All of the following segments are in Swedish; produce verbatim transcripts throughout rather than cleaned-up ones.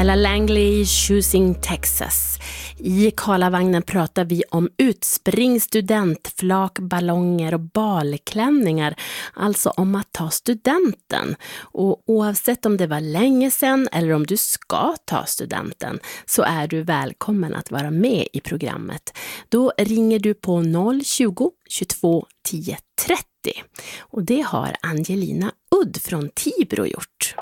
Ella Langley, Choosing Texas. I Karlavagnen pratar vi om utspring, studentflak, ballonger och balklänningar. Alltså om att ta studenten. Och oavsett om det var länge sedan eller om du ska ta studenten så är du välkommen att vara med i programmet. Då ringer du på noll tjugo, tjugotvå, tio, trettio. Och det har Angelina Udd från Tibro gjort.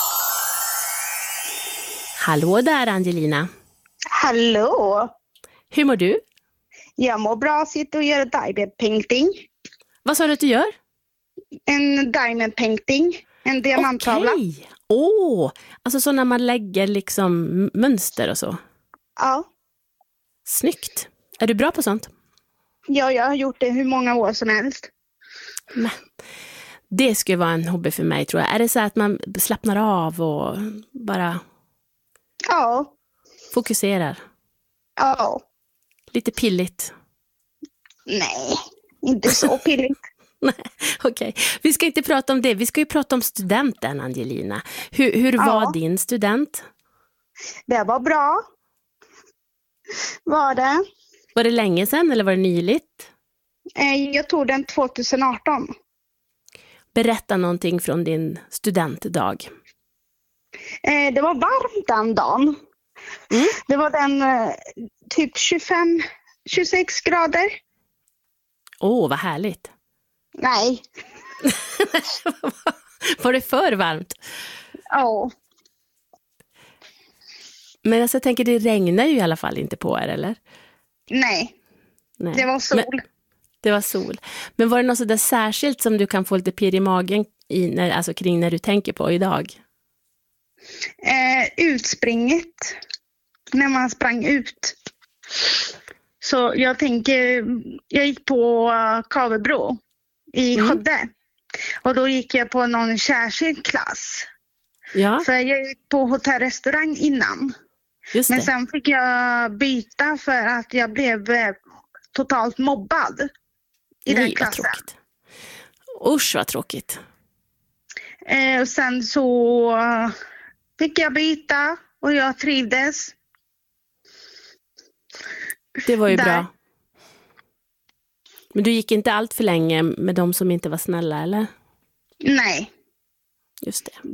Hallå där Angelina. Hallå. Hur mår du? Jag mår bra, sitter och gör diamond painting. Vad sa du att du gör? En diamond painting, en diamanttavla. Okej. Åh, alltså så när man lägger liksom mönster och så. Ja. Snyggt. Är du bra på sånt? Ja, jag har gjort det hur många år som helst. Men, det skulle vara en hobby för mig tror jag. Är det så att man slappnar av och bara Ja. fokuserar? Ja. Lite pilligt? Nej, inte så pilligt. Nej, okej. Vi ska inte prata om det. Vi ska ju prata om studenten, Angelina. Hur, hur Ja. var din student? Det var bra. Var det? Var det länge sedan eller var det nyligt? Eh, Jag tog den tjugoarton. Berätta någonting från din studentdag. Eh, Det var varmt den dagen. Mm. Det var den eh, typ tjugofem tjugosex grader. Åh, oh, vad härligt. Nej. Var det för varmt? Ja. Men alltså, jag tänker, det regnar ju i alla fall inte på er, eller? Nej, Nej. det var sol. Men, det var sol. Men var det något så där särskilt som du kan få lite pirr i magen i, när, alltså kring när du tänker på idag? Eh, utspringet. När man sprang ut. Så jag tänker, jag gick på uh, Kavebro i Mm. Skövde. Och då gick jag på någon särskild klass. Ja, För jag gick på hotellrestaurang innan. just Men det. sen fick jag byta för att jag blev eh, totalt mobbad i den Nej, vad klassen. tråkigt. Usch, vad tråkigt. Eh, och sen så uh, fick jag byta och jag trivdes. Det var ju Där. bra. Men du gick inte allt för länge med de som inte var snälla, eller? Nej. Just det.